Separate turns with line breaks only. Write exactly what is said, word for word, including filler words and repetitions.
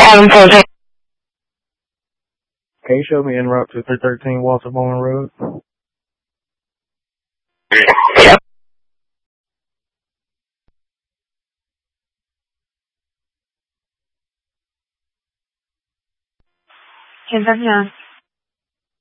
Can you show me en route to three thirteen Walter Bowman Road?
Kentucky.